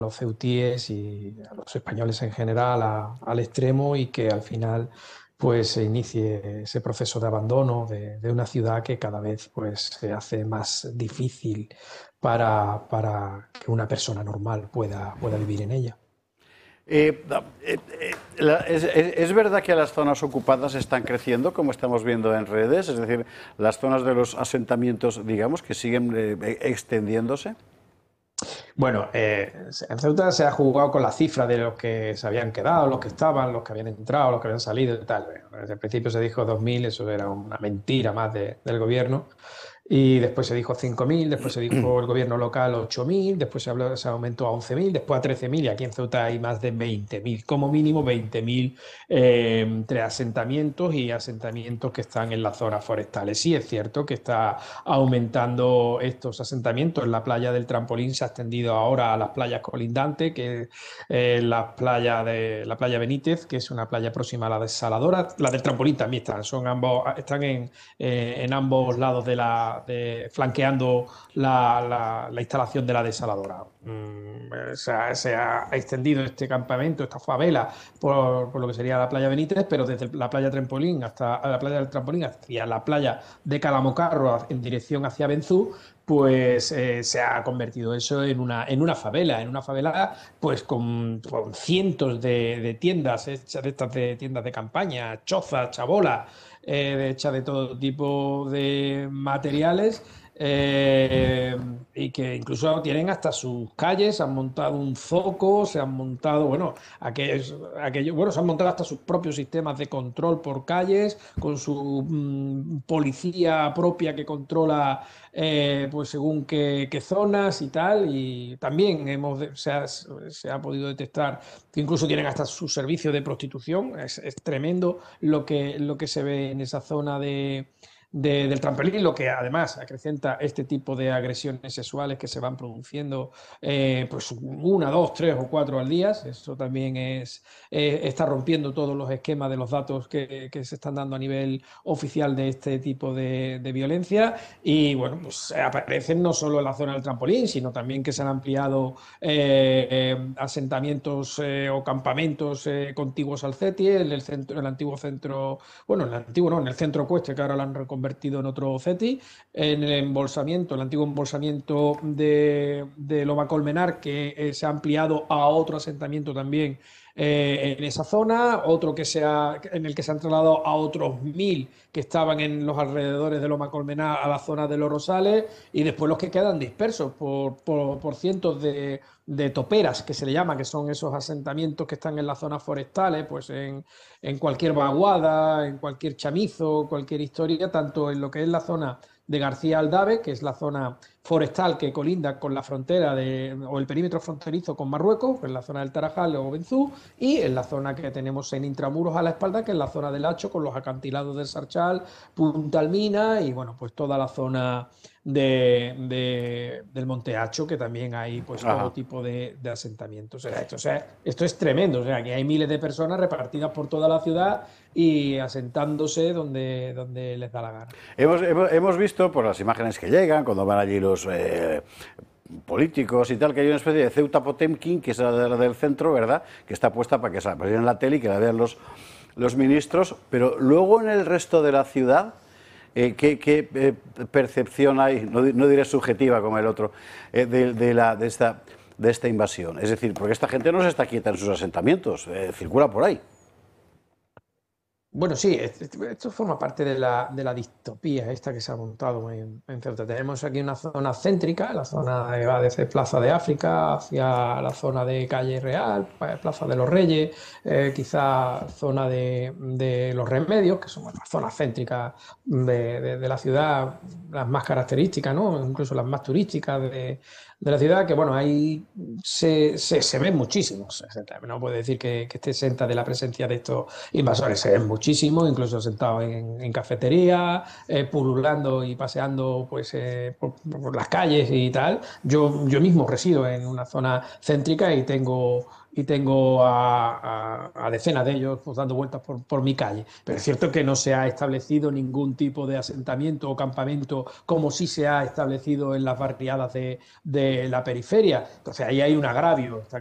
los ceutíes y a los españoles en general al extremo y que al final pues se inicie ese proceso de abandono de una ciudad que cada vez pues se hace más difícil para que una persona normal pueda vivir en ella. ¿Es verdad que las zonas ocupadas están creciendo, como estamos viendo en redes? Es decir, las zonas de los asentamientos, digamos, que siguen extendiéndose. Bueno, en Ceuta se ha jugado con la cifra de los que se habían quedado, los que estaban, los que habían entrado, los que habían salido y tal. Bueno, desde el principio se dijo 2.000, eso era una mentira más del gobierno. Y después se dijo 5.000, después se dijo el gobierno local 8.000, después se aumentó a 11.000, después a 13.000 y aquí en Ceuta hay más de 20.000, como mínimo 20.000 entre asentamientos y asentamientos que están en las zonas forestales. Sí es cierto que está aumentando estos asentamientos. En la playa del Trampolín se ha extendido ahora a las playas colindantes, que la playa Benítez, que es una playa próxima a la desaladora. La del Trampolín también están en ambos lados flanqueando la instalación de la desaladora. Se ha extendido este campamento, esta favela, por lo que sería la playa Benítez, pero desde la playa Trampolín hasta la playa del Trampolín hacia la playa de Calamocarro en dirección hacia Benzú, pues se ha convertido eso en una favela pues con cientos de tiendas hechas de estas de tiendas de campaña, chozas, chabolas, hechas de todo tipo de materiales y que incluso tienen hasta sus calles, han montado un zoco, se han montado, bueno, bueno, se han montado hasta sus propios sistemas de control por calles, con su policía propia que controla pues según qué zonas y tal, y también se ha podido detectar que incluso tienen hasta su servicio de prostitución. Es tremendo lo que se ve en esa zona del trampolín, lo que además acrecenta este tipo de agresiones sexuales que se van produciendo pues una, dos, tres o cuatro al día. Eso también está rompiendo todos los esquemas de los datos que se están dando a nivel oficial de este tipo de violencia. Y bueno, pues aparecen no solo en la zona del trampolín, sino también que se han ampliado asentamientos o campamentos contiguos al CETI, en el antiguo centro, bueno, en el antiguo no, en el centro Cueste, que ahora lo han reconvertido en otro CETI, en el embolsamiento, el antiguo embolsamiento de Loma Colmenar, que se ha ampliado a otro asentamiento también en esa zona, otro en el que se han trasladado a otros 1.000 que estaban en los alrededores de Loma Colmenar a la zona de Los Rosales, y después los que quedan dispersos por cientos de toperas, que se le llama, que son esos asentamientos que están en las zonas forestales, pues en cualquier vaguada, en cualquier chamizo, cualquier historia, tanto en lo que es la zona de García Aldave, que es la zona forestal que colinda con la frontera o el perímetro fronterizo con Marruecos, en la zona del Tarajal o Benzú, y en la zona que tenemos en Intramuros a la espalda, que es la zona del Hacho, con los acantilados del Sarchal, Punta Almina y bueno, pues toda la zona del Monte Hacho, que también hay pues todo Ajá. tipo de asentamientos. Esto es tremendo, o sea, que hay miles de personas repartidas por toda la ciudad y asentándose donde les da la gana. Hemos visto por las imágenes que llegan, cuando van allí los políticos y tal, que hay una especie de Ceuta Potemkin, que es la del centro, ¿verdad?, que está puesta para que salga en la tele y que la vean los ministros, pero luego en el resto de la ciudad, ¿qué percepción hay, no diré subjetiva como el otro, de esta invasión? Es decir, porque esta gente no se está quieta en sus asentamientos, circula por ahí. Bueno, sí, esto forma parte de la distopía esta que se ha montado en Ceuta. Tenemos aquí una zona céntrica, la zona que va desde Plaza de África hacia la zona de Calle Real, Plaza de los Reyes, quizá zona de Los Remedios, que son las zonas céntricas de la ciudad, las más características, ¿no? Incluso las más turísticas de la ciudad, que bueno, ahí se ven muchísimos. No puedo decir que esté exenta de la presencia de estos invasores, se ven muchísimo, incluso sentados en cafeterías, pululando y paseando pues, por las calles y tal. Yo mismo resido en una zona céntrica y tengo y tengo a decenas de ellos pues, dando vueltas por mi calle. Pero es cierto que no se ha establecido ningún tipo de asentamiento o campamento como sí se ha establecido en las barriadas de la periferia. Entonces ahí hay un agravio. Está